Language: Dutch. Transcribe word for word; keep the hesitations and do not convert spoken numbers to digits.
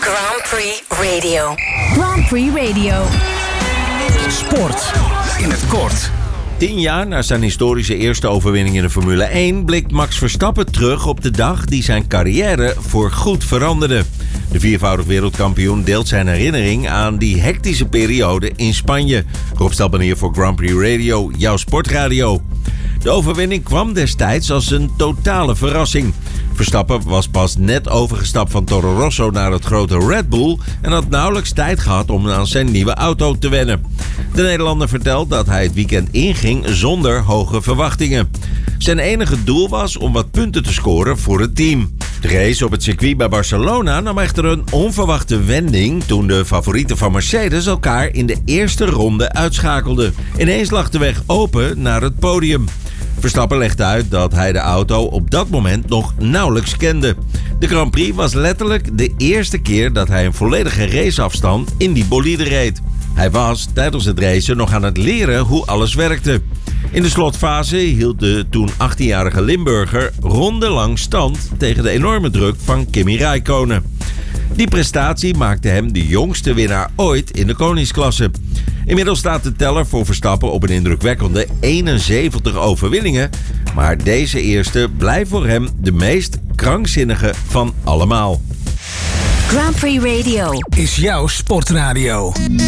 Grand Prix Radio. Grand Prix Radio. Sport in het kort. Tien jaar na zijn historische eerste overwinning in de Formule één... blikt Max Verstappen terug op de dag die zijn carrière voorgoed veranderde. De viervoudig wereldkampioen deelt zijn herinnering aan die hectische periode in Spanje. Rob Stelpen hier voor Grand Prix Radio, jouw sportradio. De overwinning kwam destijds als een totale verrassing. Verstappen was pas net overgestapt van Toro Rosso naar het grote Red Bull... en had nauwelijks tijd gehad om aan zijn nieuwe auto te wennen. De Nederlander vertelt dat hij het weekend inging zonder hoge verwachtingen. Zijn enige doel was om wat punten te scoren voor het team. De race op het circuit bij Barcelona nam echter een onverwachte wending... toen de favorieten van Mercedes elkaar in de eerste ronde uitschakelden. Ineens lag de weg open naar het podium. Verstappen legde uit dat hij de auto op dat moment nog nauwelijks kende. De Grand Prix was letterlijk de eerste keer dat hij een volledige raceafstand in die bolide reed. Hij was tijdens het racen nog aan het leren hoe alles werkte. In de slotfase hield de toen achttienjarige Limburger rondenlang stand tegen de enorme druk van Kimi Räikkönen. Die prestatie maakte hem de jongste winnaar ooit in de koningsklasse. Inmiddels staat de teller voor Verstappen op een indrukwekkende eenenzeventig overwinningen. Maar deze eerste blijft voor hem de meest krankzinnige van allemaal. Grand Prix Radio Is jouw sportradio.